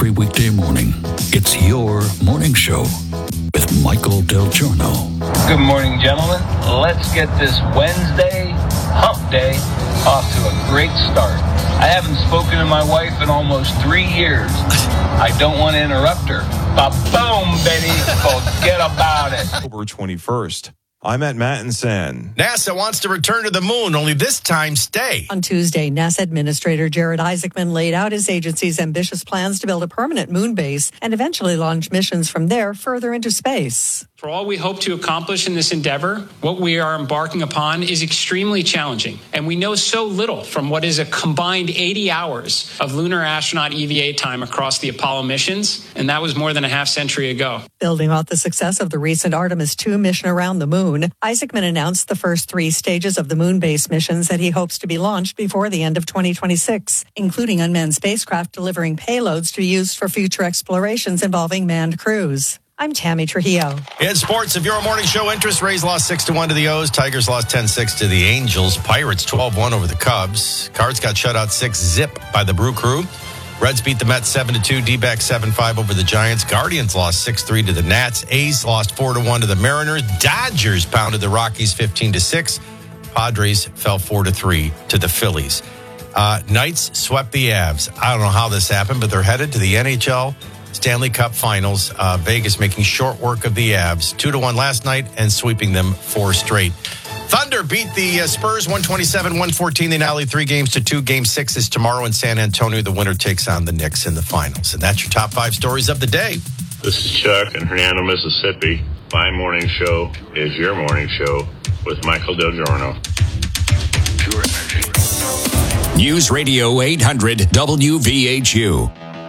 every weekday morning. It's your morning show with Michael Del Giorno. Good morning, gentlemen. Let's get this Wednesday hump day off to a great start. I haven't spoken to my wife in almost 3 years. I don't want to interrupt her. Ba-boom, Betty. Forget about it. October 21st. I'm at Mattinson. NASA wants to return to the moon, only this time stay. On Tuesday, NASA Administrator Jared Isaacman laid out his agency's ambitious plans to build a permanent moon base and eventually launch missions from there further into space. For all we hope to accomplish in this endeavor, what we are embarking upon is extremely challenging, and we know so little from what is a combined 80 hours of lunar astronaut EVA time across the Apollo missions, and that was more than a half century ago. Building off the success of the recent Artemis II mission around the moon, Isaacman announced the first 3 stages of the moon base missions that he hopes to be launched before the end of 2026, including unmanned spacecraft delivering payloads to be used for future explorations involving manned crews. I'm Tammy Trujillo. In sports, if you're a morning show interest, Rays lost 6-1 to the O's. Tigers lost 10-6 to the Angels. Pirates 12-1 over the Cubs. Cards got shut out 6-0 by the Brew Crew. Reds beat the Mets 7-2. D-backs 7-5 over the Giants. Guardians lost 6-3 to the Nats. A's lost 4-1 to the Mariners. Dodgers pounded the Rockies 15-6. Padres fell 4-3 to the Phillies. Knights swept the Avs. I don't know how this happened, but they're headed to the NHL Stanley Cup Finals. Vegas making short work of the Avs. 2-1 last night and sweeping them 4 straight. Thunder beat the Spurs 127-114. They now lead 3 games to 2. Game 6 is tomorrow in San Antonio. The winner takes on the Knicks in the finals. And that's your top 5 stories of the day. This is Chuck in Hernando, Mississippi. My morning show is your morning show with Michael Del Giorno. Pure energy. News Radio 800 WVHU.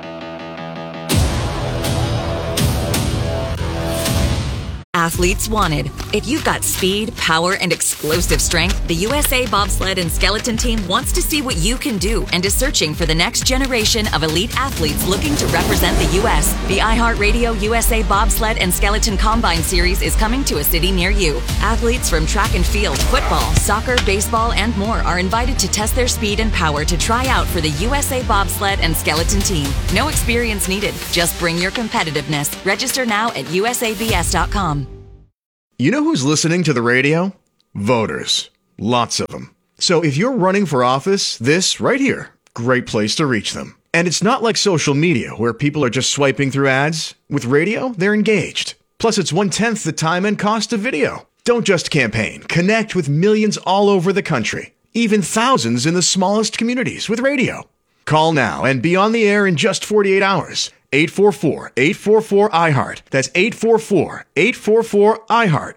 Athletes wanted. If you've got speed, power, and explosive strength, the USA Bobsled and Skeleton Team wants to see what you can do and is searching for the next generation of elite athletes looking to represent the U.S. The iHeartRadio USA Bobsled and Skeleton Combine Series is coming to a city near you. Athletes from track and field, football, soccer, baseball, and more are invited to test their speed and power to try out for the USA Bobsled and Skeleton Team. No experience needed. Just bring your competitiveness. Register now at usabs.com. You know who's listening to the radio? Voters. Lots of them. So if you're running for office, this right here, great place to reach them. And it's not like social media where people are just swiping through ads. With radio, they're engaged. Plus, it's 1/10 the time and cost of video. Don't just campaign. Connect with millions all over the country, even thousands in the smallest communities with radio. Call now and be on the air in just 48 hours. 844-844-IHEART. That's 844-844-IHEART.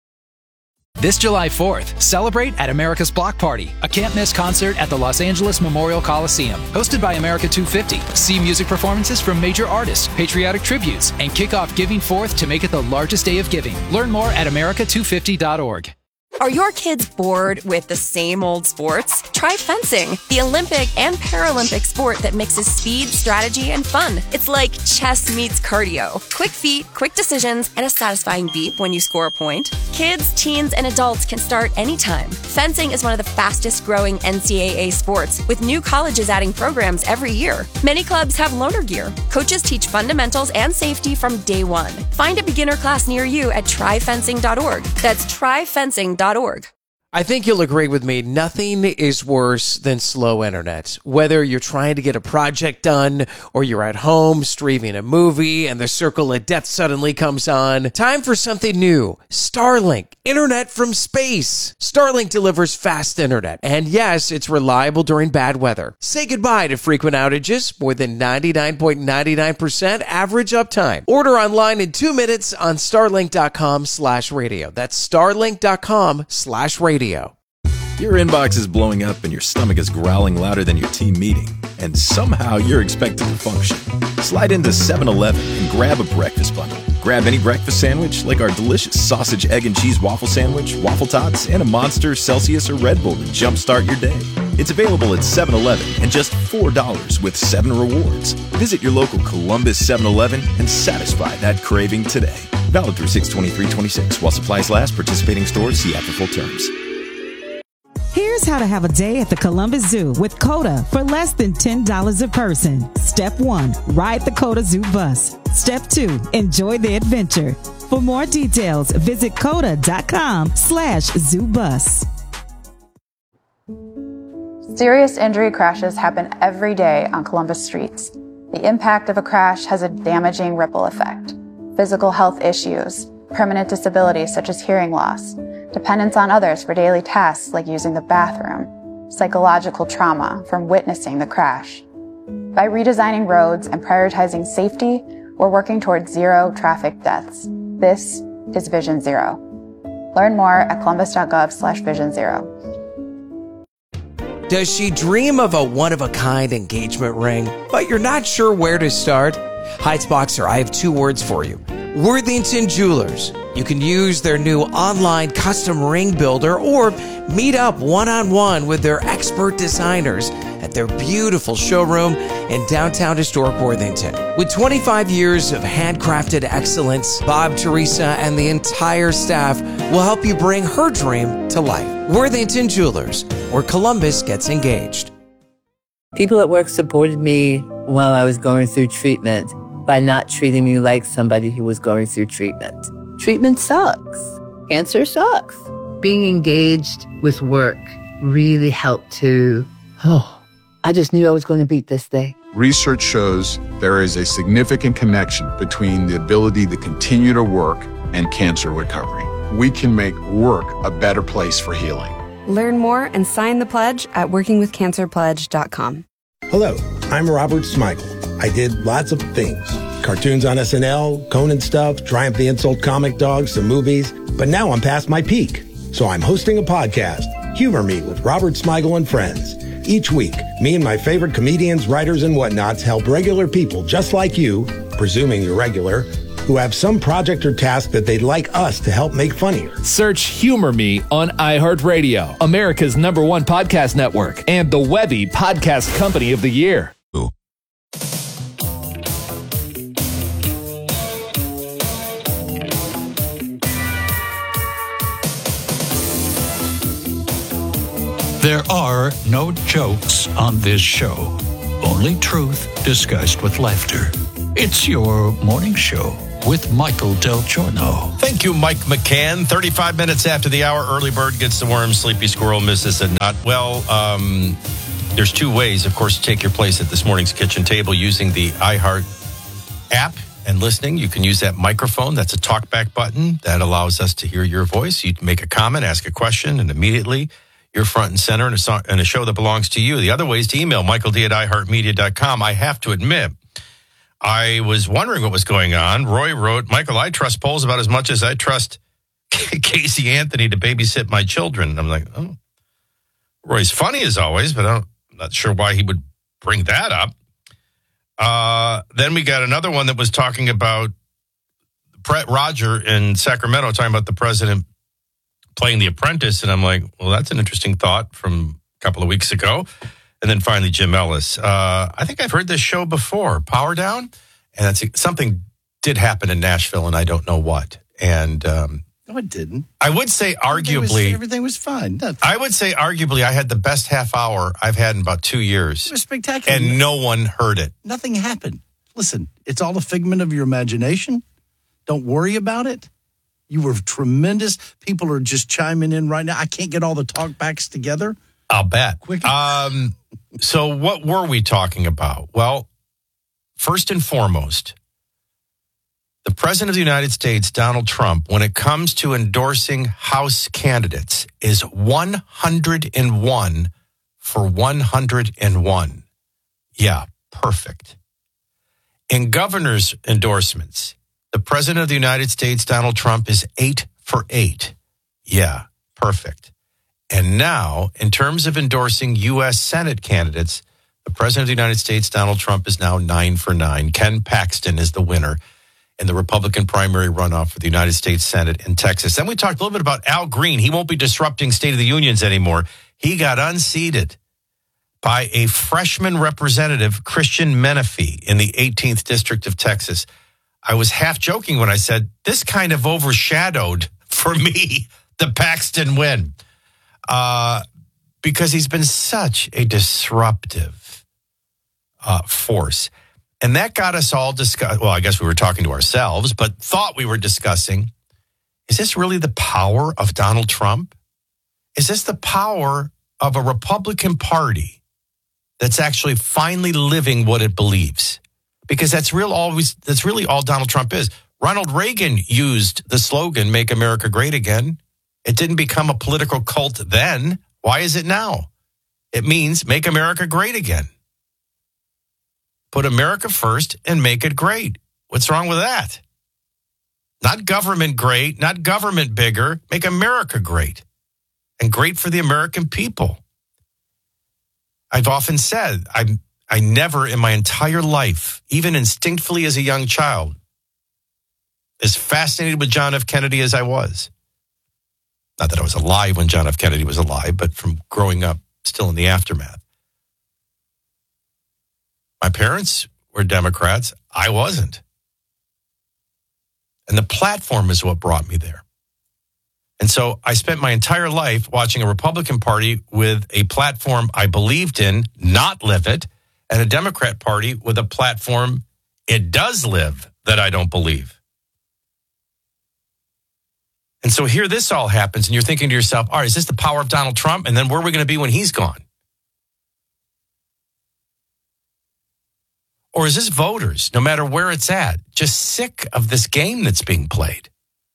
This July 4th, celebrate at America's Block Party, a can't-miss concert at the Los Angeles Memorial Coliseum. Hosted by America 250. See music performances from major artists, patriotic tributes, and kick off Giving Forth to make it the largest day of giving. Learn more at america250.org. Are your kids bored with the same old sports? Try fencing, the Olympic and Paralympic sport that mixes speed, strategy, and fun. It's like chess meets cardio. Quick feet, quick decisions, and a satisfying beep when you score a point. Kids, teens, and adults can start anytime. Fencing is one of the fastest growing NCAA sports, with new colleges adding programs every year. Many clubs have loaner gear. Coaches teach fundamentals and safety from day one. Find a beginner class near you at tryfencing.org. That's tryfencing.org. I think you'll agree with me, nothing is worse than slow internet. Whether you're trying to get a project done or you're at home streaming a movie and the circle of death suddenly comes on, time for something new. Starlink, internet from space. Starlink delivers fast internet, and yes, it's reliable during bad weather. Say goodbye to frequent outages, more than 99.99% average uptime. Order online in 2 minutes on starlink.com/radio. That's starlink.com/radio. Your inbox is blowing up and your stomach is growling louder than your team meeting, and somehow you're expected to function. Slide into 7-Eleven and grab a breakfast bundle. Grab any breakfast sandwich like our delicious sausage, egg, and cheese waffle sandwich, waffle tots, and a Monster, Celsius, or Red Bull to jumpstart your day. It's available at 7-Eleven and just $4 with 7 rewards. Visit your local Columbus 7-Eleven and satisfy that craving today. Valid through 6/23/26 while supplies last. Participating stores see app for full terms. Here's how how to have a day at the Columbus Zoo with COTA for less than $10 a person. Step 1, ride the COTA Zoo bus. Step 2, enjoy the adventure. For more details, visit COTA.com/ZooBus. Serious injury crashes happen every day on Columbus streets. The impact of a crash has a damaging ripple effect. Physical health issues, permanent disabilities such as hearing loss, dependence on others for daily tasks like using the bathroom, psychological trauma from witnessing the crash. By redesigning roads and prioritizing safety, we're working towards zero traffic deaths. This is Vision Zero. Learn more at columbus.gov/Vision Zero. Does she dream of a one-of-a-kind engagement ring, but you're not sure where to start? Heights Boxer, I have 2 words for you. Worthington Jewelers. You can use their new online custom ring builder or meet up one-on-one with their expert designers at their beautiful showroom in downtown historic Worthington. With 25 years of handcrafted excellence, Bob, Teresa, and the entire staff will help you bring her dream to life. Worthington Jewelers, where Columbus gets engaged. People at work supported me while I was going through treatment by not treating me like somebody who was going through treatment. Treatment sucks. Cancer sucks. Being engaged with work really helped to, I just knew I was going to beat this thing. Research shows there is a significant connection between the ability to continue to work and cancer recovery. We can make work a better place for healing. Learn more and sign the pledge at workingwithcancerpledge.com. Hello, I'm Robert Smigel. I did lots of things. Cartoons on SNL, Conan stuff, Triumph the Insult Comic Dog, some movies. But now I'm past my peak. So I'm hosting a podcast, Humor Me with Robert Smigel and Friends. Each week, me and my favorite comedians, writers, and whatnots help regular people just like you, presuming you're regular, who have some project or task that they'd like us to help make funnier. Search Humor Me on iHeartRadio, America's #1 podcast network, and the Webby Podcast Company of the Year. There are no jokes on this show, only truth disguised with laughter. It's your morning show with Michael Del Giorno. Thank you, Mike McCann. 35 minutes after the hour, early bird gets the worm, sleepy squirrel misses a nut. Well, there's 2 ways, of course, to take your place at this morning's kitchen table using the iHeart app and listening. You can use that microphone. That's a talkback button that allows us to hear your voice. You can make a comment, ask a question, and immediately you're front and center in a show that belongs to you. The other way is to email michaeld@iheartmedia.com. I have to admit, I was wondering what was going on. Roy wrote, Michael, I trust polls about as much as I trust Casey Anthony to babysit my children. And I'm like, oh, Roy's funny as always, but I'm not sure why he would bring that up. Then we got another one that was talking about Roger in Sacramento, talking about the president playing The Apprentice. And I'm like, well, that's an interesting thought from a couple of weeks ago. And then finally, Jim Ellis. I think I've heard this show before, Power Down. And that's something did happen in Nashville, and I don't know what. And no, it didn't. I would say arguably. Everything was fine. I would say arguably I had the best half hour I've had in about 2 years. It was spectacular. And no one heard it. Nothing happened. Listen, it's all a figment of your imagination. Don't worry about it. You were tremendous. People are just chiming in right now. I can't get all the talkbacks together. I'll bet. So what were we talking about? Well, first and foremost, the President of the United States, Donald Trump, when it comes to endorsing House candidates, is 101 for 101. Yeah, perfect. In governor's endorsements, the President of the United States, Donald Trump, is 8 for 8. Yeah, perfect. And now, in terms of endorsing U.S. Senate candidates, the President of the United States, Donald Trump, is now 9 for 9. Ken Paxton is the winner in the Republican primary runoff for the United States Senate in Texas. Then we talked a little bit about Al Green. He won't be disrupting State of the Unions anymore. He got unseated by a freshman representative, Christian Menifee, in the 18th District of Texas. I was half joking when I said, this kind of overshadowed, for me, the Paxton win. because he's been such a disruptive force. And that got us all well, I guess we were talking to ourselves, but thought we were discussing, is this really the power of Donald Trump? Is this the power of a Republican Party that's actually finally living what it believes? Because that's really all Donald Trump is. Ronald Reagan used the slogan, "Make America Great Again." It didn't become a political cult then. Why is it now? It means make America great again. Put America first and make it great. What's wrong with that? Not government great, not government bigger. Make America great. And great for the American people. I've often said, I never in my entire life, even instinctively as a young child, as fascinated with John F. Kennedy as I was. Not that I was alive when John F. Kennedy was alive, but from growing up still in the aftermath. My parents were Democrats. I wasn't. And the platform is what brought me there. And so I spent my entire life watching a Republican Party with a platform I believed in, not live it, and a Democrat Party with a platform it does live that I don't believe. And so here this all happens, and you're thinking to yourself, all right, is this the power of Donald Trump? And then where are we going to be when he's gone? Or is this voters, no matter where it's at, just sick of this game that's being played?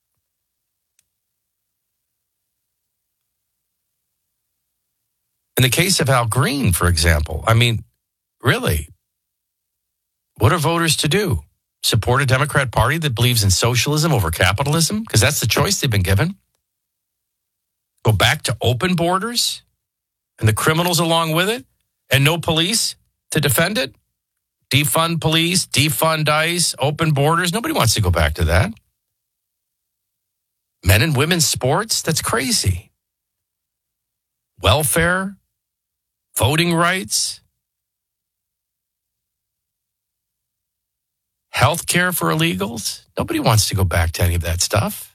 In the case of Al Green, for example, I mean, really, what are voters to do? Support a Democrat Party that believes in socialism over capitalism? Because that's the choice they've been given. Go back to open borders and the criminals along with it, and no police to defend it? Defund police, defund ICE, open borders. Nobody wants to go back to that. Men and women's sports? That's crazy. Welfare, voting rights, health care for illegals. Nobody wants to go back to any of that stuff.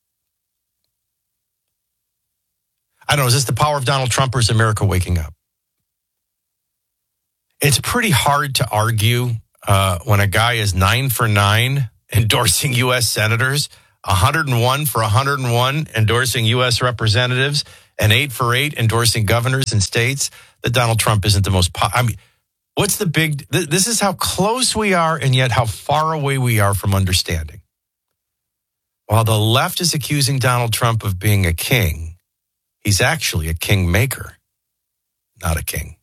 I don't know, is this the power of Donald Trump or is America waking up? It's pretty hard to argue when a guy is 9 for 9 endorsing U.S. senators, 101 for 101 endorsing U.S. representatives, and 8 for 8 endorsing governors and states, that Donald Trump isn't the most... I mean, what's the big... This is how close we are and yet how far away we are from understanding. While the left is accusing Donald Trump of being a king, he's actually a kingmaker, not a king.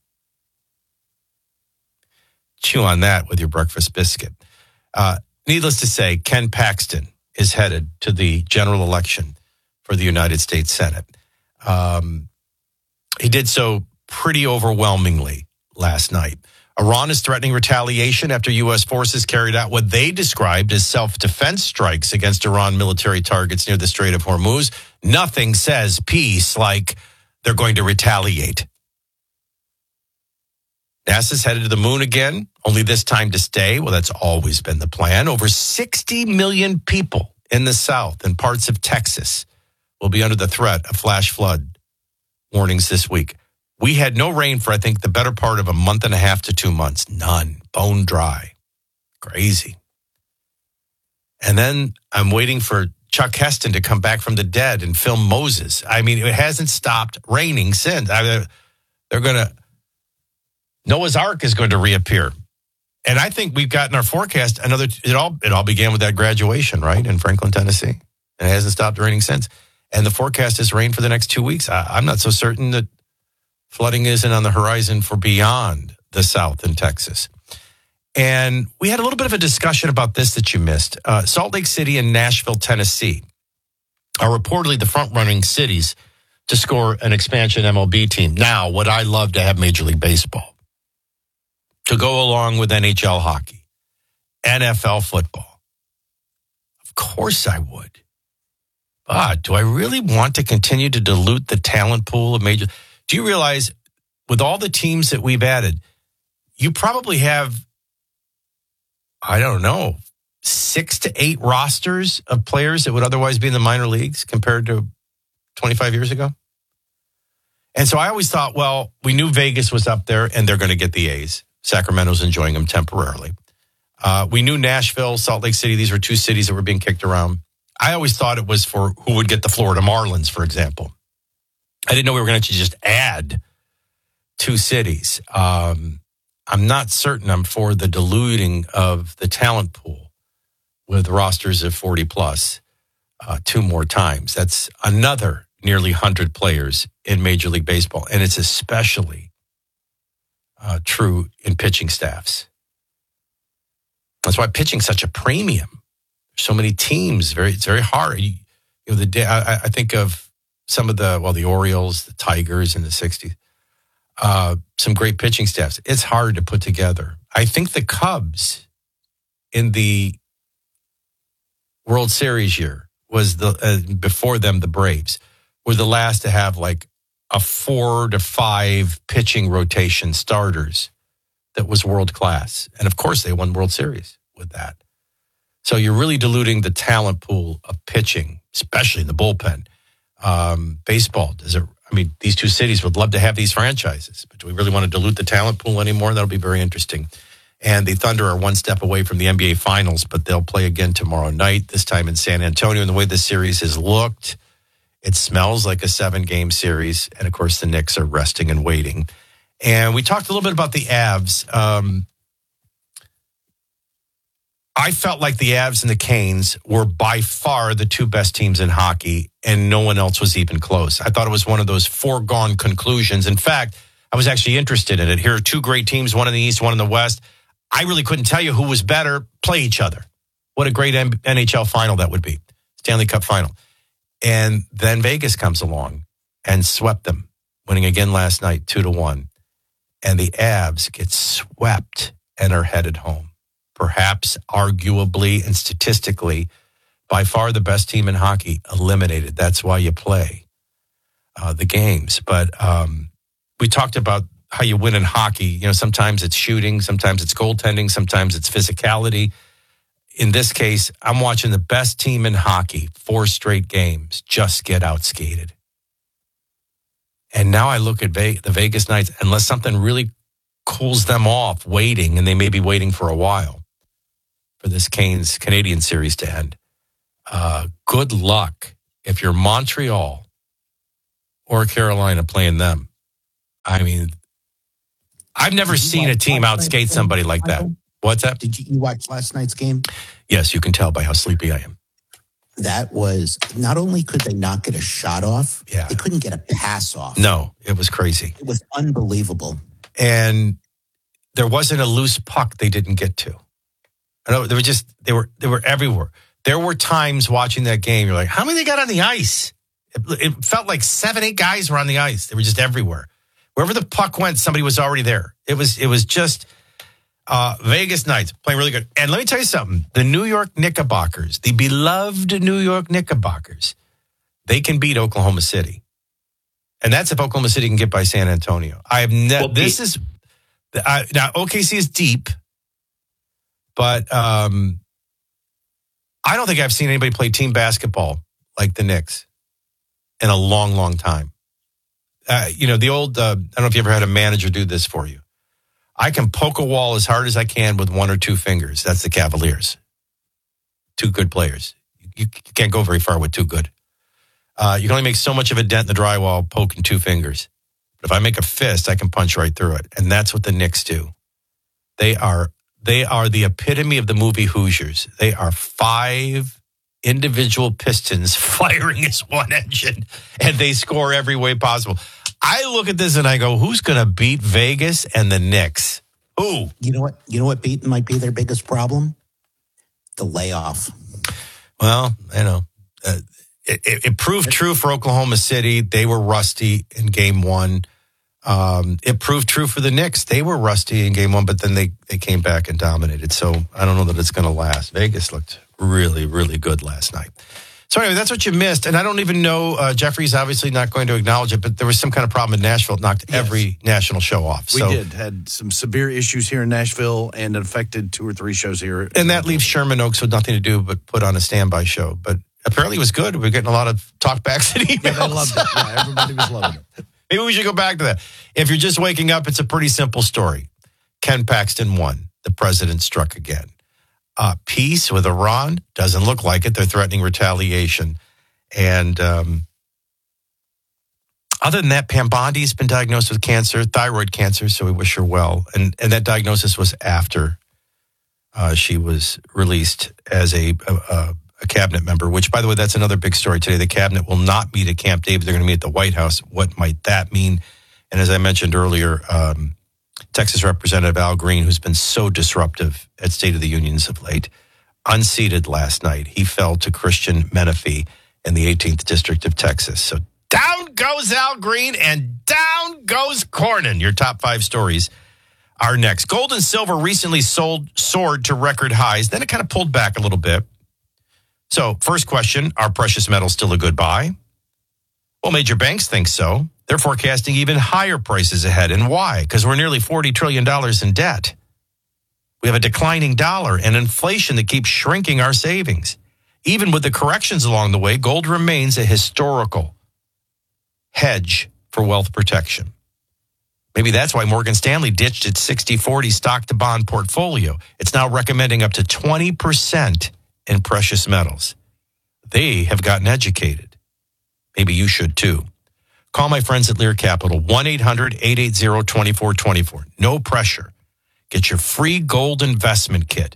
Chew on that with your breakfast biscuit. Needless to say, Ken Paxton is headed to the general election for the United States Senate. He did so pretty overwhelmingly last night. Iran is threatening retaliation after U.S. forces carried out what they described as self-defense strikes against Iran military targets near the Strait of Hormuz. Nothing says peace like they're going to retaliate. NASA's headed to the moon again, only this time to stay. Well, that's always been the plan. Over 60 million people in the South and parts of Texas will be under the threat of flash flood warnings this week. We had no rain for, I think, the better part of a month and a half to 2 months. None. Bone dry. Crazy. And then I'm waiting for Chuck Heston to come back from the dead and film Moses. I mean, it hasn't stopped raining since. They're going to... Noah's Ark is going to reappear. And I think we've got in our forecast another... It all began with that graduation, right, in Franklin, Tennessee. And it hasn't stopped raining since. And the forecast is rain for the next 2 weeks. I'm not so certain that flooding isn't on the horizon for beyond the South in Texas. And we had a little bit of a discussion about this that you missed. Salt Lake City and Nashville, Tennessee are reportedly the front-running cities to score an expansion MLB team. Now, would I love to have Major League Baseball to go along with NHL hockey, NFL football? Of course I would. But do I really want to continue to dilute the talent pool of major... Do you realize with all the teams that we've added, you probably have, I don't know, 6 to 8 rosters of players that would otherwise be in the minor leagues compared to 25 years ago? And so I always thought, well, we knew Vegas was up there and they're going to get the A's. Sacramento's enjoying them temporarily. We knew Nashville, Salt Lake City, these were two cities that were being kicked around. I always thought it was for who would get the Florida Marlins, for example. I didn't know we were going to just add two cities. I'm not certain I'm for the diluting of the talent pool with rosters of 40 plus two more times. That's another nearly 100 players in Major League Baseball. And it's especially true in pitching staffs. That's why pitching's such a premium. So many teams, it's very hard. I think of some of the Orioles, the Tigers in the 60s, some great pitching staffs. It's hard to put together. I think the Cubs in the World Series year was before them, the Braves were the last to have like a 4 to 5 pitching rotation starters that was world class. And of course they won World Series with that. So you're really diluting the talent pool of pitching, especially in the bullpen. Baseball, these two cities would love to have these franchises, but do we really want to dilute the talent pool anymore? That'll be very interesting. And the Thunder are one step away from the NBA Finals, but they'll play again tomorrow night, this time in San Antonio. And the way this series has looked, it smells like a 7-game series. And, of course, the Knicks are resting and waiting. And we talked a little bit about the Avs. I felt like the Avs and the Canes were by far the two best teams in hockey, and no one else was even close. I thought it was one of those foregone conclusions. In fact, I was actually interested in it. Here are two great teams, one in the East, one in the West. I really couldn't tell you who was better. Play each other. What a great NHL final that would be. Stanley Cup final. And then Vegas comes along and swept them, winning again last night 2-1. And the Avs get swept and are headed home. Perhaps, arguably, and statistically, by far the best team in hockey eliminated. That's why you play the games. But we talked about how you win in hockey. You know, sometimes it's shooting, sometimes it's goaltending, sometimes it's physicality. In this case, I'm watching the best team in hockey, 4 straight games, just get outskated. And now I look at the Vegas Knights, unless something really cools them off waiting, and they may be waiting for a while for this Canes Canadian series to end. Good luck if you're Montreal or Carolina playing them. I mean, I've never seen a team outskate somebody like that. What's that? Did you watch last night's game? Yes, you can tell by how sleepy I am. That was, not only could they not get a shot off, they couldn't get a pass off. No, it was crazy. It was unbelievable. And there wasn't a loose puck they didn't get to. I know they were everywhere. There were times watching that game, you're like, how many they got on the ice? It felt like 7, 8 guys were on the ice. They were just everywhere. Wherever the puck went, somebody was already there. It was just Vegas Knights playing really good. And let me tell you something. The New York Knickerbockers, the beloved New York Knickerbockers, they can beat Oklahoma City. And that's if Oklahoma City can get by San Antonio. Now, OKC is deep, but I don't think I've seen anybody play team basketball like the Knicks in a long, long time. The old, I don't know if you ever had a manager do this for you. I can poke a wall as hard as I can with 1 or 2 fingers. That's the Cavaliers. 2 good players. You can't go very far with 2 good. You can only make so much of a dent in the drywall poking 2 fingers. But if I make a fist, I can punch right through it. And that's what the Knicks do. They are the epitome of the movie Hoosiers. They are 5 individual pistons firing as one engine, and they score every way possible. I look at this and I go, who's going to beat Vegas and the Knicks? Who? You know what beating might be their biggest problem? The layoff. Well, it proved true for Oklahoma City. They were rusty in game 1. It proved true for the Knicks. They were rusty in game 1, but then they came back and dominated. So I don't know that it's going to last. Vegas looked really, really good last night. So anyway, that's what you missed. And I don't even know, Jeffrey's obviously not going to acknowledge it, but there was some kind of problem in Nashville. It knocked every national show off. We had some severe issues here in Nashville, and it affected 2 or 3 shows here. And that leaves Sherman Oaks with nothing to do but put on a standby show. But apparently it was good. We're getting a lot of talkbacks and emails. Yeah, they loved it. Yeah, everybody was loving it. Maybe we should go back to that. If you're just waking up, it's a pretty simple story. Ken Paxton won. The president struck again. Peace with Iran? Doesn't look like it. They're threatening retaliation. And other than that, Pam Bondi's been diagnosed with cancer, thyroid cancer, so we wish her well. And that diagnosis was after she was released as a cabinet member, which, by the way, that's another big story today. The cabinet will not meet at Camp David. They're going to meet at the White House. What might that mean? And as I mentioned earlier, Texas Representative Al Green, who's been so disruptive at State of the Unions of late, unseated last night. He fell to Christian Menefee in the 18th District of Texas. So down goes Al Green and down goes Cornyn. Your top 5 stories are next. Gold and silver recently soared to record highs. Then it kind of pulled back a little bit. So first question, are precious metals still a good buy? Well, major banks think so. They're forecasting even higher prices ahead. And why? Because we're nearly $40 trillion in debt. We have a declining dollar and inflation that keeps shrinking our savings. Even with the corrections along the way, gold remains a historical hedge for wealth protection. Maybe that's why Morgan Stanley ditched its 60-40 stock-to-bond portfolio. It's now recommending up to 20% in precious metals. They have gotten educated. Maybe you should too. Call my friends at Lear Capital, 1-800-880-2424. No pressure. Get your free gold investment kit.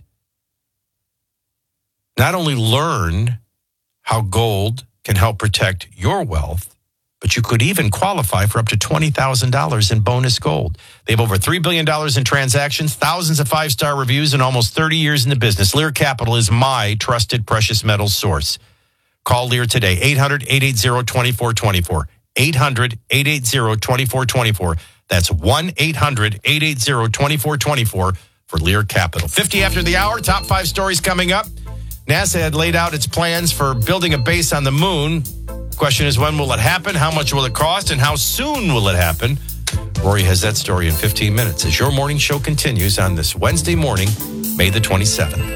Not only learn how gold can help protect your wealth, but you could even qualify for up to $20,000 in bonus gold. They have over $3 billion in transactions, thousands of 5-star reviews, and almost 30 years in the business. Lear Capital is my trusted precious metals source. Call Lear today, 800-880-2424. 800-880-2424. That's 1-800-880-2424 for Lear Capital. 50 after the hour, top 5 stories coming up. NASA had laid out its plans for building a base on the moon. Question is, when will it happen? How much will it cost? And how soon will it happen? Rory has that story in 15 minutes as your morning show continues on this Wednesday morning, May the 27th.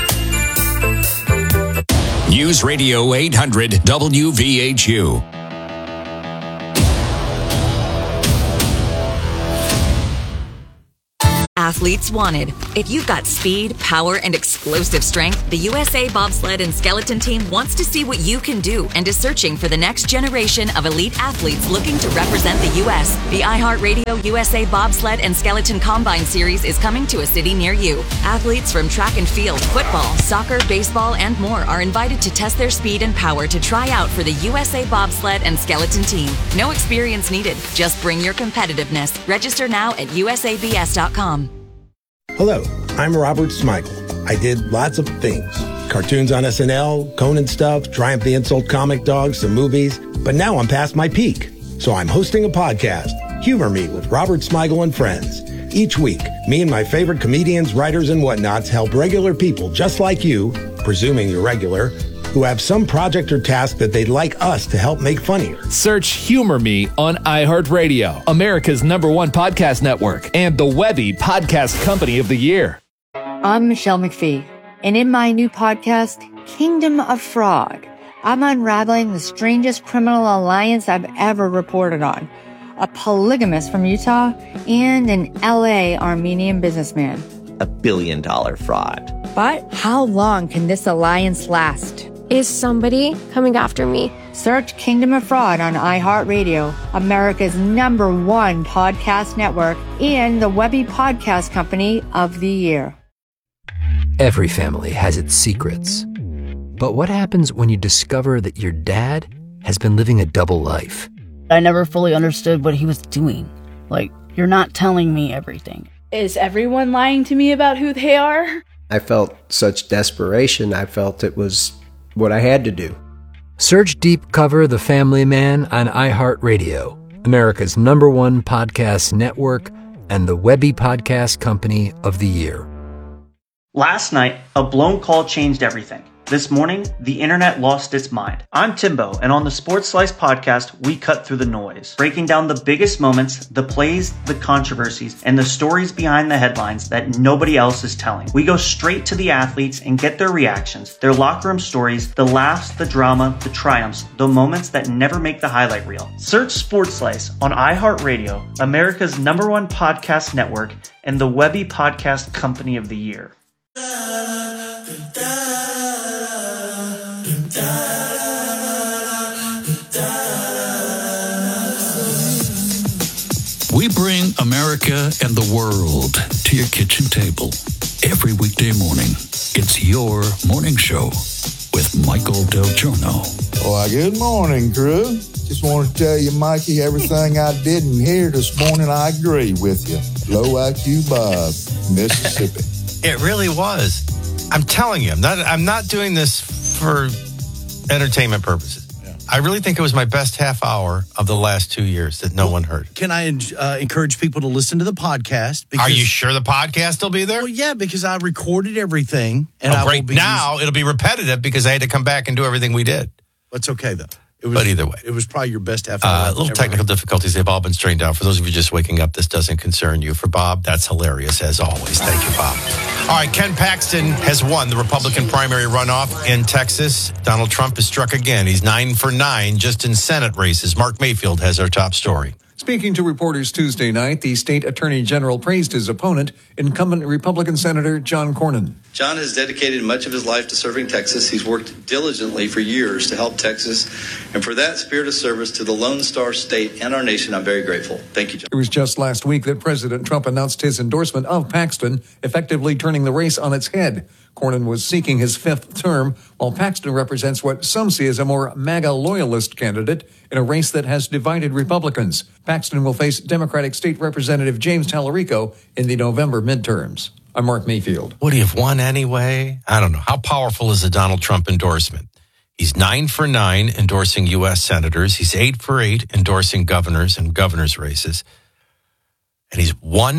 News Radio 800 WVHU. Athletes wanted. If you've got speed, power, and explosive strength, the USA Bobsled and Skeleton Team wants to see what you can do and is searching for the next generation of elite athletes looking to represent the U.S. The iHeartRadio USA Bobsled and Skeleton Combine Series is coming to a city near you. Athletes from track and field, football, soccer, baseball, and more are invited to test their speed and power to try out for the USA Bobsled and Skeleton Team. No experience needed. Just bring your competitiveness. Register now at usabs.com. Hello, I'm Robert Smigel. I did lots of things. Cartoons on SNL, Conan stuff, Triumph the Insult Comic Dog, some movies. But now I'm past my peak. So I'm hosting a podcast, Humor Me with Robert Smigel and Friends. Each week, me and my favorite comedians, writers, and whatnots help regular people just like you, presuming you're regular, who have some project or task that they'd like us to help make funnier. Search Humor Me on iHeartRadio, America's #1 podcast network, and the Webby Podcast Company of the Year. I'm Michelle McPhee, and in my new podcast, Kingdom of Fraud, I'm unraveling the strangest criminal alliance I've ever reported on. A polygamist from Utah and an LA Armenian businessman. $1 billion fraud. But how long can this alliance last? Is somebody coming after me? Search Kingdom of Fraud on iHeartRadio, America's #1 podcast network, and the Webby Podcast Company of the Year. Every family has its secrets. But what happens when you discover that your dad has been living a double life? I never fully understood what he was doing. Like, you're not telling me everything. Is everyone lying to me about who they are? I felt such desperation. I felt it was what I had to do. Search Deep Cover The Family Man on iHeartRadio, America's #1 podcast network, and the Webby Podcast Company of the Year. Last night, a blown call changed everything. This morning, the internet lost its mind. I'm Timbo, and on the Sports Slice podcast, we cut through the noise, breaking down the biggest moments, the plays, the controversies, and the stories behind the headlines that nobody else is telling. We go straight to the athletes and get their reactions, their locker room stories, the laughs, the drama, the triumphs, the moments that never make the highlight reel. Search Sports Slice on iHeartRadio, America's #1 podcast network, and the Webby Podcast Company of the Year. We bring America and the world to your kitchen table every weekday morning. It's your morning show with Michael Del Giorno. Well, good morning, crew. Just want to tell you, Mikey, everything I didn't hear this morning, I agree with you. Low IQ Bob, Mississippi. It really was. I'm telling you, I'm not doing this for entertainment purposes. I really think it was my best half hour of the last 2 years that no one heard. Can I encourage people to listen to the podcast? Are you sure the podcast will be there? Well, yeah, because I recorded everything. And great. Now it'll be repetitive because I had to come back and do everything we did. It's okay, though. But either way. It was probably your best half hour. Little technical difficulties. They've all been straightened out. For those of you just waking up, this doesn't concern you. For Bob, that's hilarious, as always. Thank you, Bob. All right, Ken Paxton has won the Republican primary runoff in Texas. Donald Trump is struck again. He's 9 for 9 just in Senate races. Mark Mayfield has our top story. Speaking to reporters Tuesday night, the state attorney general praised his opponent, incumbent Republican Senator John Cornyn. John has dedicated much of his life to serving Texas. He's worked diligently for years to help Texas. And for that spirit of service to the Lone Star State and our nation, I'm very grateful. Thank you, John. It was just last week that President Trump announced his endorsement of Paxton, effectively turning the race on its head. Cornyn was seeking his 5th term, while Paxton represents what some see as a more MAGA loyalist candidate in a race that has divided Republicans. Paxton will face Democratic State Representative James Tallarico in the November midterms. I'm Mark Mayfield. Would he have won anyway? I don't know. How powerful is the Donald Trump endorsement? He's 9 for 9 endorsing U.S. senators. He's 8 for 8 endorsing governors and governors' races. And he's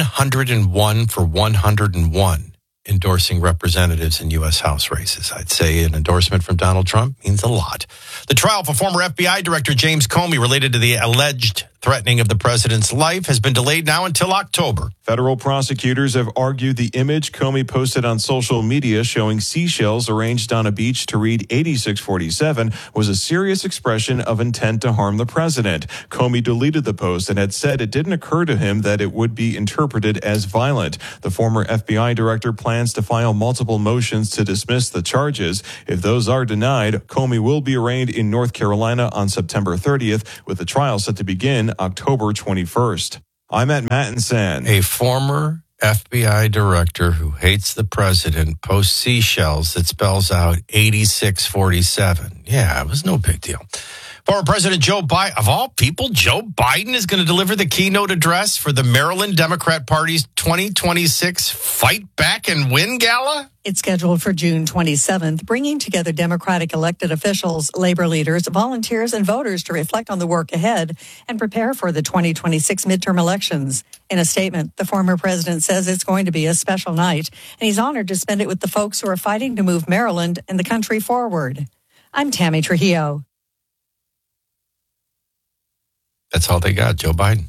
101 for 101 endorsing representatives in U.S. House races. I'd say an endorsement from Donald Trump means a lot. The trial for former FBI Director James Comey related to the alleged threatening of the president's life has been delayed now until October. Federal prosecutors have argued the image Comey posted on social media showing seashells arranged on a beach to read 8647 was a serious expression of intent to harm the president. Comey deleted the post and had said it didn't occur to him that it would be interpreted as violent. The former FBI director plans to file multiple motions to dismiss the charges. If those are denied, Comey will be arraigned in North Carolina on September 30th, with the trial set to begin October 21st. I'm at Mattinson. A former FBI director who hates the president posts seashells that spells out 8647. Yeah, it was no big deal. Former President Joe Biden, of all people, Joe Biden is going to deliver the keynote address for the Maryland Democrat Party's 2026 Fight Back and Win Gala. It's scheduled for June 27th, bringing together Democratic elected officials, labor leaders, volunteers, and voters to reflect on the work ahead and prepare for the 2026 midterm elections. In a statement, the former president says it's going to be a special night, and he's honored to spend it with the folks who are fighting to move Maryland and the country forward. I'm Tammy Trujillo. That's all they got, Joe Biden.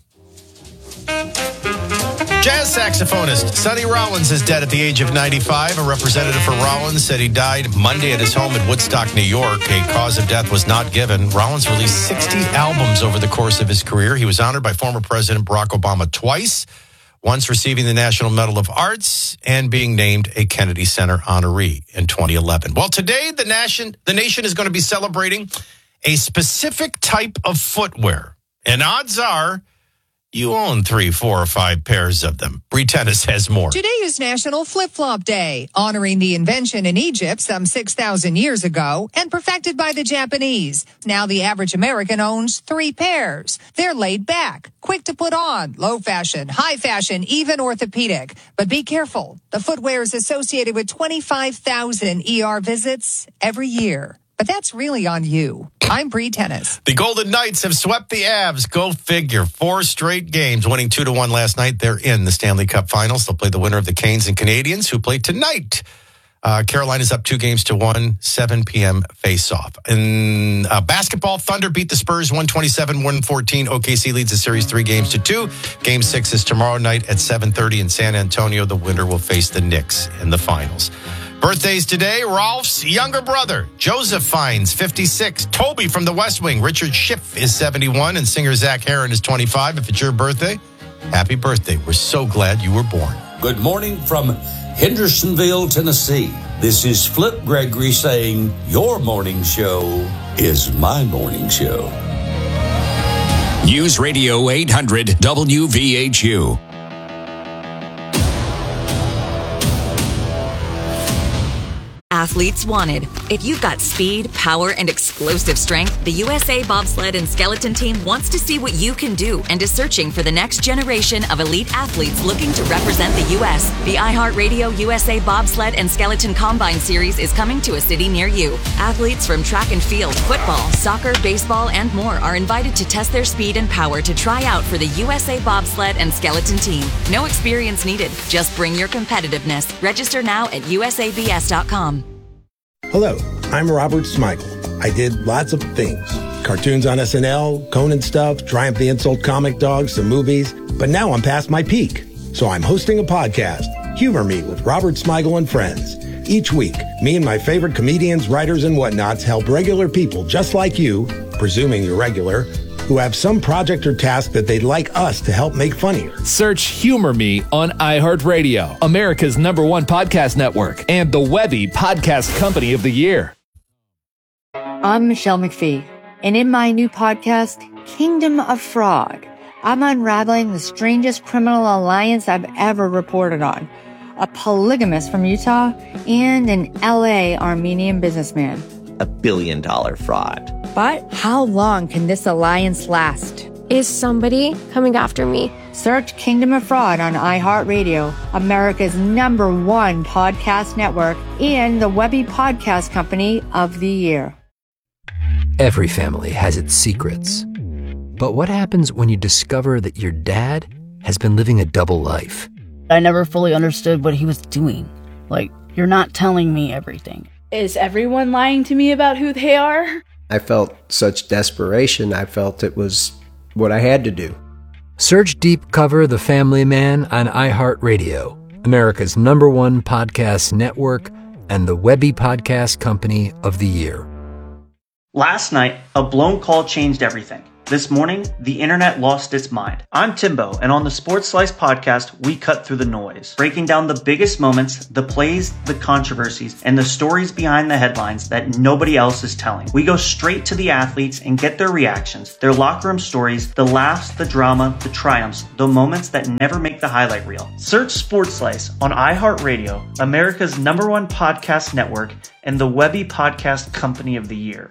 Jazz saxophonist Sonny Rollins is dead at the age of 95. A representative for Rollins said he died Monday at his home in Woodstock, New York. A cause of death was not given. Rollins released 60 albums over the course of his career. He was honored by former President Barack Obama twice, once receiving the National Medal of Arts and being named a Kennedy Center honoree in 2011. Well, today the nation is going to be celebrating a specific type of footwear. And odds are you own 3, 4, or 5 pairs of them. Bree Tennis has more. Today is National Flip-Flop Day, honoring the invention in Egypt some 6,000 years ago and perfected by the Japanese. Now the average American owns 3 pairs. They're laid back, quick to put on, low fashion, high fashion, even orthopedic. But be careful. The footwear is associated with 25,000 ER visits every year. But that's really on you. I'm Bree Tennis. The Golden Knights have swept the Avs. Go figure. 4 straight games, winning 2-1 last night. They're in the Stanley Cup Finals. They'll play the winner of the Canes and Canadiens, who play tonight. Carolina's up 2-1, 7 p.m. face-off. In basketball, Thunder beat the Spurs 127-114. OKC leads the series 3-2. Game 6 is tomorrow night at 7:30 in San Antonio. The winner will face the Knicks in the finals. Birthdays today, Rolf's younger brother, Joseph Fiennes, 56. Toby from the West Wing, Richard Schiff is 71. And singer Zach Heron is 25. If it's your birthday, happy birthday. We're so glad you were born. Good morning from Hendersonville, Tennessee. This is Flip Gregory saying your morning show is my morning show. News Radio 800 WVHU. Athletes wanted. If you've got speed, power, and explosive strength, the USA Bobsled and Skeleton Team wants to see what you can do and is searching for the next generation of elite athletes looking to represent the U.S. The iHeartRadio USA Bobsled and Skeleton Combine Series is coming to a city near you. Athletes from track and field, football, soccer, baseball, and more are invited to test their speed and power to try out for the USA Bobsled and Skeleton Team. No experience needed. Just bring your competitiveness. Register now at usabs.com. Hello, I'm Robert Smigel. I did lots of things. Cartoons on SNL, Conan stuff, Triumph the Insult Comic Dog, some movies. But now I'm past my peak. So I'm hosting a podcast, Humor Me with Robert Smigel and Friends. Each week, me and my favorite comedians, writers, and whatnots help regular people just like you, presuming you're regular, who have some project or task that they'd like us to help make funnier. Search Humor Me on iHeartRadio, America's #1 podcast network, and the Webby Podcast Company of the Year. I'm Michelle McPhee, and in my new podcast, Kingdom of Frog, I'm unraveling the strangest criminal alliance I've ever reported on. A polygamist from Utah and an LA Armenian businessman. $1 billion fraud. But how long can this alliance last? Is somebody coming after me? Search Kingdom of Fraud on iHeartRadio, America's #1 podcast network, and the Webby Podcast Company of the Year. Every family has its secrets. But what happens when you discover that your dad has been living a double life? I never fully understood what he was doing. Like, you're not telling me everything. Is everyone lying to me about who they are? I felt such desperation. I felt it was what I had to do. Search Deep Cover The Family Man on iHeartRadio, America's #1 podcast network, and the Webby Podcast Company of the Year. Last night, a blown call changed everything. This morning, the internet lost its mind. I'm Timbo, and on the Sports Slice podcast, we cut through the noise, breaking down the biggest moments, the plays, the controversies, and the stories behind the headlines that nobody else is telling. We go straight to the athletes and get their reactions, their locker room stories, the laughs, the drama, the triumphs, the moments that never make the highlight reel. Search Sports Slice on iHeartRadio, America's #1 podcast network, and the Webby Podcast Company of the Year.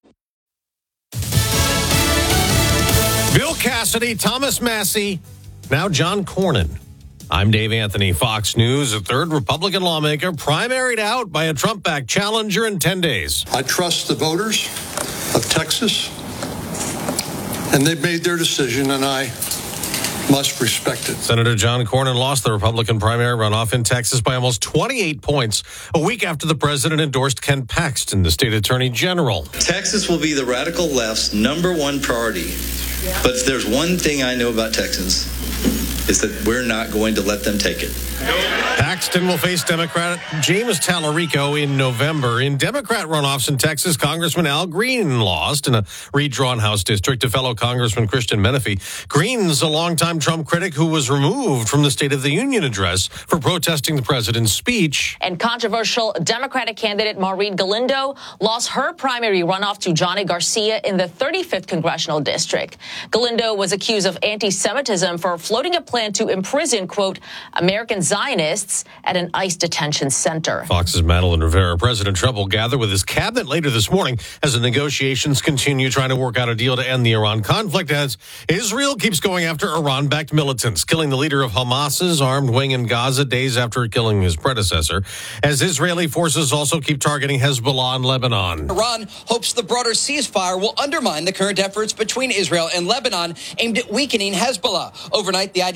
Bill Cassidy, Thomas Massie, now John Cornyn. I'm Dave Anthony, Fox News. A third Republican lawmaker primaried out by a Trump-backed challenger in 10 days. I trust the voters of Texas, and they've made their decision, and I must respect it. Senator John Cornyn lost the Republican primary runoff in Texas by almost 28 points, a week after the president endorsed Ken Paxton, the state attorney general. Texas will be the radical left's #1 priority. But if there's one thing I know about Texans, is that we're not going to let them take it. Paxton will face Democrat James Tallarico in November. In Democrat runoffs in Texas, Congressman Al Green lost in a redrawn House district to fellow Congressman Christian Menefee. Green's a longtime Trump critic who was removed from the State of the Union address for protesting the president's speech. And controversial Democratic candidate Maureen Galindo lost her primary runoff to Johnny Garcia in the 35th Congressional District. Galindo was accused of anti-Semitism for floating a plan to imprison, quote, American Zionists at an ICE detention center. Fox's Madeline Rivera. President Trump will gather with his cabinet later this morning as the negotiations continue trying to work out a deal to end the Iran conflict as Israel keeps going after Iran-backed militants, killing the leader of Hamas's armed wing in Gaza days after killing his predecessor, as Israeli forces also keep targeting Hezbollah in Lebanon. Iran hopes the broader ceasefire will undermine the current efforts between Israel and Lebanon aimed at weakening Hezbollah. Overnight, the IDF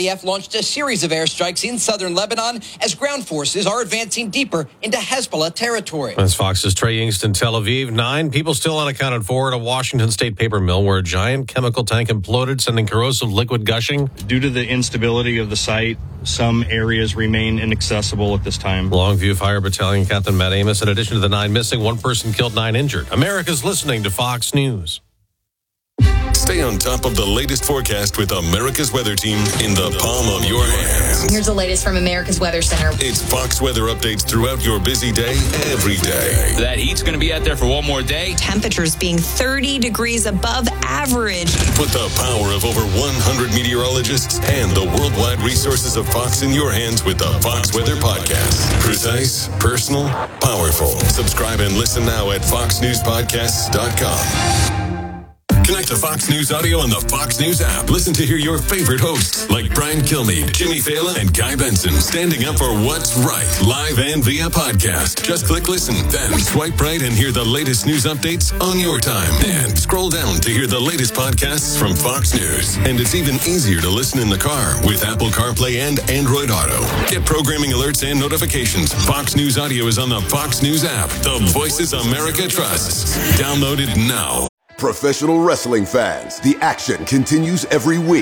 IDF launched a series of airstrikes in southern Lebanon as ground forces are advancing deeper into Hezbollah territory. That's Fox's Trey Yingst in Tel Aviv. 9 people still unaccounted for at a Washington State paper mill where a giant chemical tank imploded, sending corrosive liquid gushing. Due to the instability of the site, some areas remain inaccessible at this time. Longview Fire Battalion Captain Matt Amos. In addition to the 9 missing, 1 person killed, 9 injured. America's listening to Fox News. Stay on top of the latest forecast with America's Weather Team in the palm of your hands. Here's the latest from America's Weather Center. It's Fox weather updates throughout your busy day, every day. That heat's going to be out there for one more day. Temperatures being 30 degrees above average. Put the power of over 100 meteorologists and the worldwide resources of Fox in your hands with the Fox Weather Podcast. Precise, personal, powerful. Subscribe and listen now at foxnewspodcasts.com. Connect to Fox News Audio on the Fox News app. Listen to hear your favorite hosts like Brian Kilmeade, Jimmy Fallon, and Guy Benson standing up for what's right, live and via podcast. Just click listen, then swipe right and hear the latest news updates on your time. And scroll down to hear the latest podcasts from Fox News. And it's even easier to listen in the car with Apple CarPlay and Android Auto. Get programming alerts and notifications. Fox News Audio is on the Fox News app. The voices America trusts. Download it now. Professional wrestling fans, the action continues every week.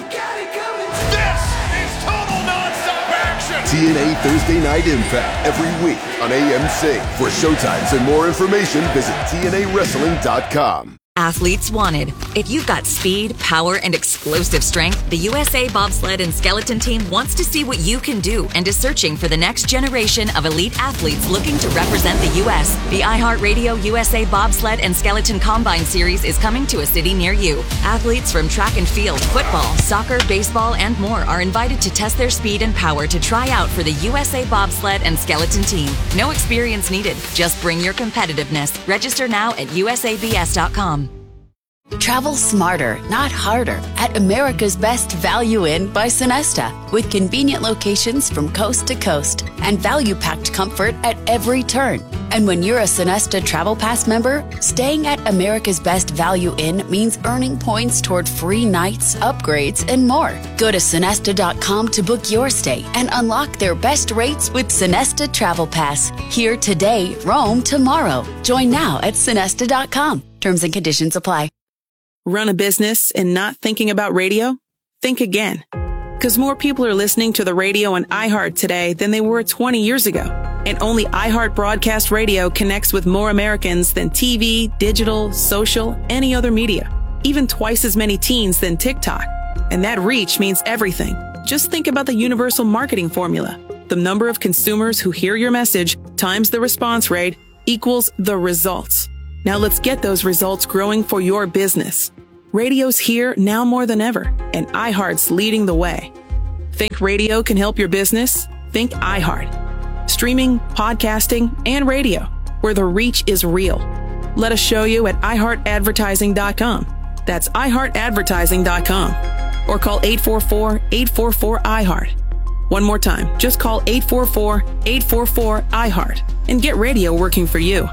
This is total nonstop action! TNA Thursday Night Impact every week on AMC. For showtimes and more information, visit TNAWrestling.com. Athletes wanted. If you've got speed, power, and explosive strength, the USA Bobsled and Skeleton Team wants to see what you can do and is searching for the next generation of elite athletes looking to represent the U.S. The iHeartRadio USA Bobsled and Skeleton Combine Series is coming to a city near you. Athletes from track and field, football, soccer, baseball, and more are invited to test their speed and power to try out for the USA Bobsled and Skeleton Team. No experience needed. Just bring your competitiveness. Register now at usabs.com. Travel smarter, not harder, at America's Best Value Inn by Sonesta, with convenient locations from coast to coast and value-packed comfort at every turn. And when you're a Sonesta Travel Pass member, staying at America's Best Value Inn means earning points toward free nights, upgrades, and more. Go to Sonesta.com to book your stay and unlock their best rates with Sonesta Travel Pass. Here today, roam tomorrow. Join now at Sonesta.com. Terms and conditions apply. Run a business and not thinking about radio? Think again. Because more people are listening to the radio on iHeart today than they were 20 years ago. And only iHeart Broadcast Radio connects with more Americans than TV, digital, social, any other media. Even twice as many teens than TikTok. And that reach means everything. Just think about the universal marketing formula. The number of consumers who hear your message times the response rate equals the results. Now let's get those results growing for your business. Radio's here now more than ever, and iHeart's leading the way. Think radio can help your business? Think iHeart. Streaming, podcasting, and radio, where the reach is real. Let us show you at iHeartAdvertising.com. That's iHeartAdvertising.com. Or call 844-844-iHeart. One more time, just call 844-844-iHeart and get radio working for you.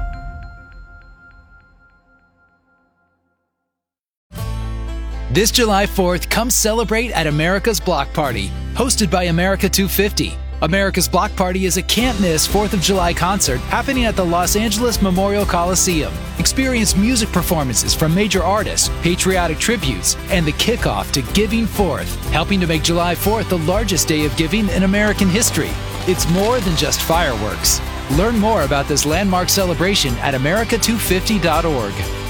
This July 4th, come celebrate at America's Block Party, hosted by America 250. America's Block Party is a can't-miss 4th of July concert happening at the Los Angeles Memorial Coliseum. Experience music performances from major artists, patriotic tributes, and the kickoff to Giving Forth, helping to make July 4th the largest day of giving in American history. It's more than just fireworks. Learn more about this landmark celebration at america250.org.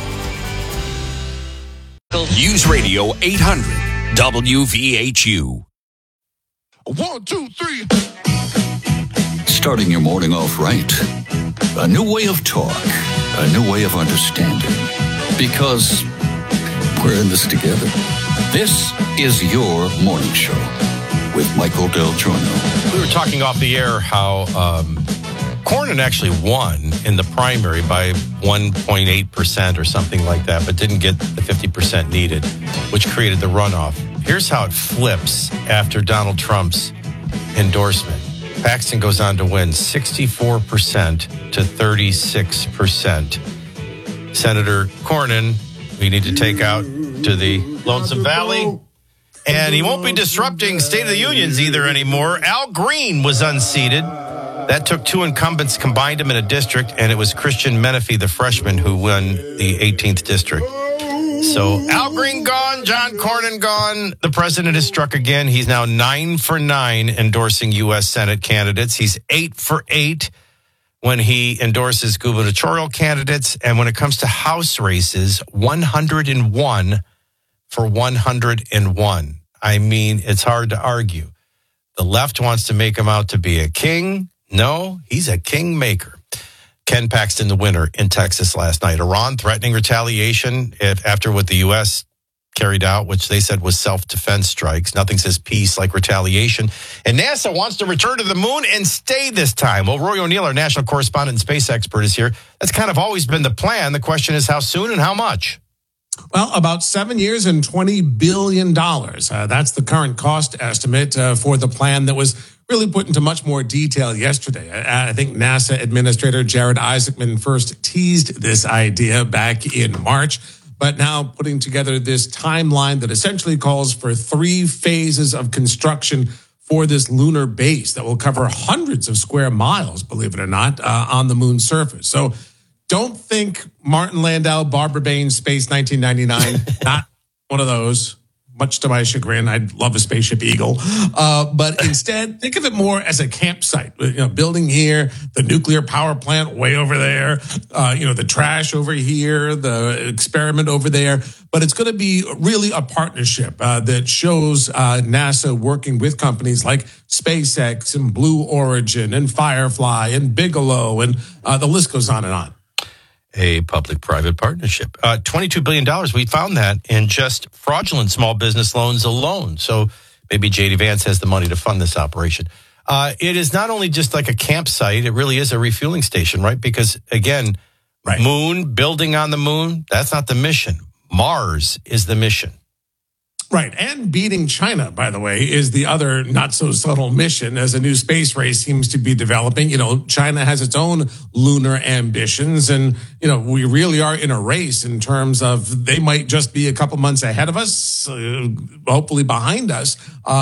News Radio 800 WVHU. 1, 2, 3. Starting your morning off right. A new way of talk. A new way of understanding. Because we're in this together. This is your morning show with Michael Del Giorno. We were talking off the air how Cornyn actually won in the primary by 1.8% or something like that, but didn't get the 50% needed, which created the runoff. Here's how it flips after Donald Trump's endorsement. Paxton goes on to win 64% to 36%. Senator Cornyn, we need to take out to the Lonesome Valley. And he won't be disrupting State of the Unions either anymore. Al Green was unseated. That took two incumbents, combined them in a district, and it was Christian Menefee, the freshman, who won the 18th district. So Al Green gone, John Cornyn gone. The president has struck again. He's now 9 for 9 endorsing U.S. Senate candidates. He's 8 for 8 when he endorses gubernatorial candidates. And when it comes to House races, 101 for 101. I mean, it's hard to argue. The left wants to make him out to be a king. No, he's a kingmaker. Ken Paxton, the winner in Texas last night. Iran threatening retaliation after what the U.S. carried out, which they said was self-defense strikes. Nothing says peace like retaliation. And NASA wants to return to the moon and stay this time. Well, Roy O'Neill, our national correspondent and space expert, is here. That's kind of always been the plan. The question is how soon and how much? Well, about 7 years and $20 billion. That's the current cost estimate for the plan that was really put into much more detail yesterday. I think NASA Administrator Jared Isaacman first teased this idea back in March, but now putting together this timeline that essentially calls for 3 phases of construction for this lunar base that will cover hundreds of square miles, believe it or not, on the moon's surface. So don't think Martin Landau, Barbara Baines, Space 1999, not one of those. Much to my chagrin, I'd love a Spaceship Eagle. But instead, think of it more as a campsite. Building here, the nuclear power plant way over there, the trash over here, the experiment over there. But it's going to be really a partnership that shows NASA working with companies like SpaceX and Blue Origin and Firefly and Bigelow, and the list goes on and on. A public-private partnership. $22 billion. We found that in just fraudulent small business loans alone. So maybe J.D. Vance has the money to fund this operation. It is not only just like a campsite, it really is a refueling station, right? Because, again, moon, building on the moon, that's not the mission. Mars is the mission. Right. And beating China, by the way, is the other not so subtle mission as a new space race seems to be developing. China has its own lunar ambitions. And, we really are in a race in terms of they might just be a couple months ahead of us, hopefully behind us,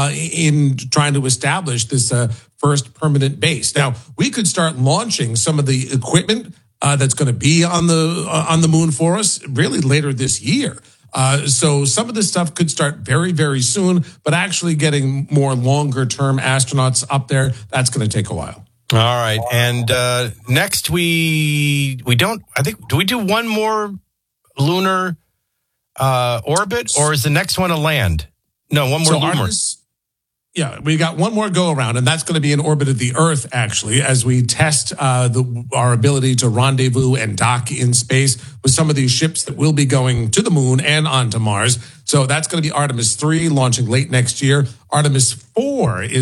in trying to establish this first permanent base. Now, we could start launching some of the equipment that's going to be on the moon for us really later this year. So some of this stuff could start very, very soon, but actually getting more longer-term astronauts up there, that's going to take a while. All right. And next we don't, I think, do we do one more lunar orbit, or is the next one a land? No, one more lunar. Yeah, we got one more go around, and that's going to be in orbit of the Earth, actually, as we test our ability to rendezvous and dock in space with some of these ships that will be going to the moon and onto Mars. So that's going to be Artemis 3, launching late next year. Artemis 4 is